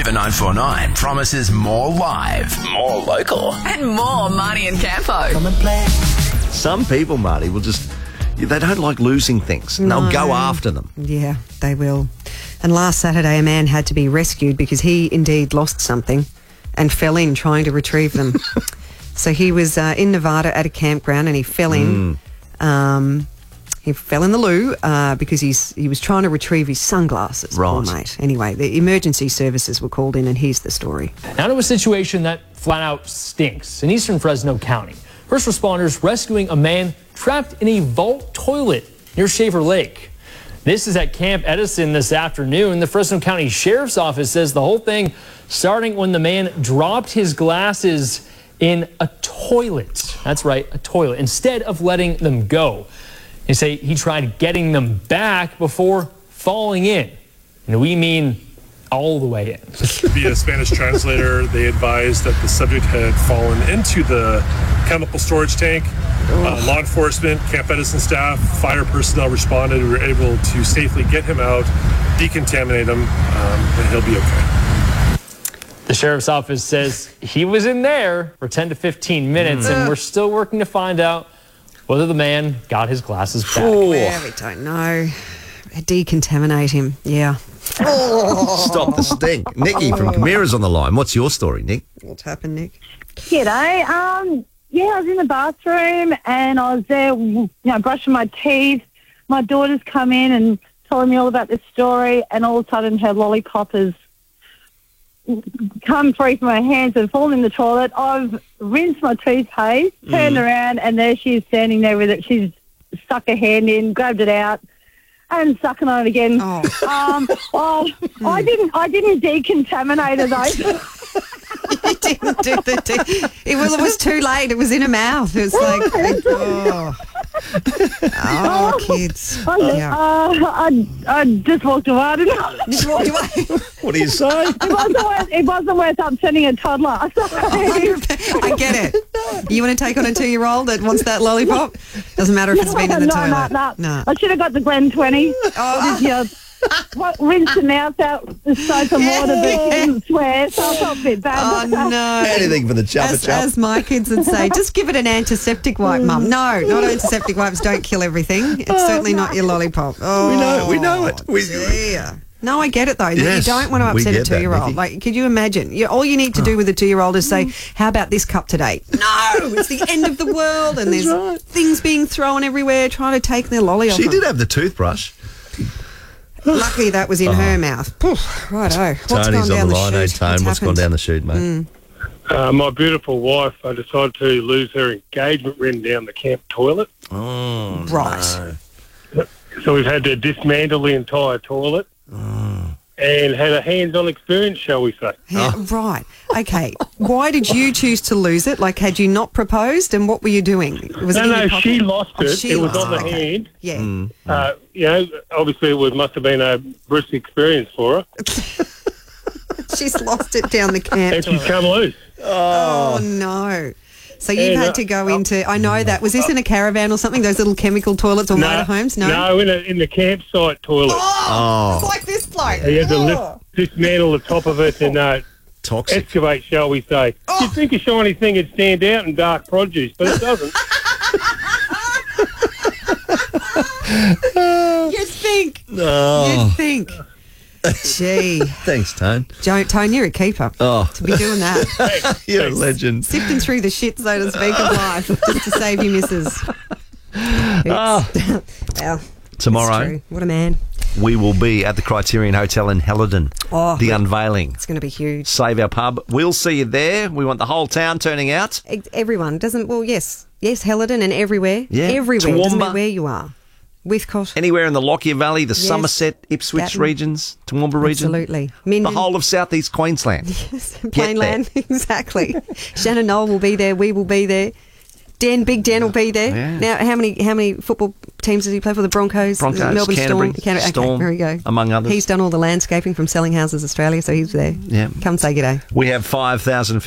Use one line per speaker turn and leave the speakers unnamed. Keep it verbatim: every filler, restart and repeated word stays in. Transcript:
River nine four nine promises more live, more local,
and more Marty and Campo.
Come and play.
Some people, Marty, will just, they don't like losing things. And
No.
they'll go after them.
Yeah, they will. And last Saturday, a man had to be rescued because he indeed lost something and fell in trying to retrieve them. So he was uh, in Nevada at a campground and he fell in. Mm. Um, he fell in the loo uh, because he's he was trying to retrieve his sunglasses.
Right.
Poor mate. Anyway, the emergency services were called in and here's the story.
Now to a situation that flat out stinks in eastern Fresno County. First responders rescuing a man trapped in a vault toilet near Shaver Lake. This is at Camp Edison this afternoon. The Fresno County Sheriff's Office says the whole thing starting when the man dropped his glasses in a toilet. That's right, a toilet, instead of letting them go. They say he tried getting them back before falling in. And we mean all the way in.
Via Spanish translator, they advised that the subject had fallen into the chemical storage tank. Uh, law enforcement, Camp Edison staff, fire personnel responded. We were able to safely get him out, decontaminate him, um, and he'll be okay.
The sheriff's office says he was in there for ten to fifteen minutes, mm. and we're still working to find out whether the man got his glasses back.
Well, we don't know. Decontaminate him, yeah.
Stop the stink. Nikki from Camira's on the line. What's your story, Nick?
What's happened, Nick?
G'day. Um, yeah, I was in the bathroom and I was there, you know, brushing my teeth. My daughter's come in and telling me all about this story, and all of a sudden her lollipop has come free from my hands and fallen in the toilet. I've rinsed my toothpaste, turned mm. around, and there she is standing there with it. She's stuck her hand in, grabbed it out, and sucking on it again. Oh. Um, well, mm. I didn't. I didn't decontaminate her though.
You didn't do the. De- it was. It was too late. It was in her mouth. It was like. oh. oh, kids.
I,
yeah.
uh, I, I just walked away. Didn't I?
Just walked away.
What do you say?
It wasn't worth. It wasn't worth upsetting a toddler.
I get it. You want to take on a two-year-old that wants that lollipop? Doesn't matter if it's been in the
no,
toilet.
No, no,
no.
I should have got the Glen twenty. Oh. Your, what, rinse the mouth out with soap and
yeah.
water, but she didn't swear, so I felt a bit bad.
Oh, no.
Anything for the chuppa
as,
chup.
as my kids would say, just give it an antiseptic wipe, Mum. No, not antiseptic wipes. Don't kill everything. It's oh, certainly no. not your lollipop. Oh,
we know, we know it. We,
dear. No, I get it though.
Yes,
you don't want to upset a two-year-old.
That,
like, could you imagine? You, all you need to do with a two-year-old is say, "How about this cup today?" No, it's the end of the world, and there's right. things being thrown everywhere, trying to take their lolly off.
She
them.
did have the toothbrush.
Luckily, that was in oh. her mouth. Righto. What's
Tony's
gone down
on the
the
line.
chute?
Hey, Tone,
what's,
what's gone down the chute, mate? Mm.
Uh, my beautiful wife, I decided to lose her engagement ring down the camp toilet.
Oh,
right.
No.
So we've had to dismantle the entire toilet.
Oh.
And had a hands-on experience, shall we say.
Yeah, oh. Right. Okay. Why did you choose to lose it? Like, had you not proposed, and what were you doing? Was
no,
it in
no,
your pocket?
she lost it.
Oh, she
it was
lost
on the
it. Okay.
hand.
Yeah.
Mm.
Uh, you know, obviously it was, must have been a brisk experience for her.
She's lost it down the camp.
And she's come loose.
Oh, oh no. So you've
and,
had
uh,
to go into, I know that, was this in a caravan or something, those little chemical toilets or
no,
motorhomes? No,
no, in, a, in the campsite toilet.
Oh,
oh.
It's like this bloke.
You had to
oh.
lift, dismantle the top of it and uh,
Toxic.
excavate, shall we say.
Oh.
You'd think a shiny thing would stand out in dark produce, but it doesn't.
You'd think.
Oh.
You'd think. Gee.
Thanks, Tone.
Joe, Tone, you're a keeper.
Oh.
To be doing that.
You're a legend.
Sifting through the shit, so to speak, of life, just to save your missus.
Oh.
Well,
tomorrow,
what a man.
We will be at the Criterion Hotel in Helidon.
Oh,
the unveiling.
It's going to be huge.
Save Our Pub. We'll see you there. We want the whole town turning out.
Everyone doesn't. Well, yes, yes, Helidon and everywhere.
Yeah,
everywhere. Doesn't
Toowoomba.
matter where you are. Withcott.
Anywhere in the Lockyer Valley, the
yes.
Somerset, Ipswich
Gatton.
regions, Toowoomba region.
Absolutely.
Minden. The whole of southeast Queensland.
Yes, Plainland, exactly. Shannon Knoll will be there. We will be there. Dan, Big Dan will be there.
Yeah.
Now, how many how many football teams does he play for? The Broncos,
Broncos,
Melbourne
Canterbury,
Storm, Canterbury.
Storm,
okay, there we go.
among others.
He's done all the landscaping from Selling Houses Australia, so he's there.
Yeah.
Come say g'day.
We have five thousand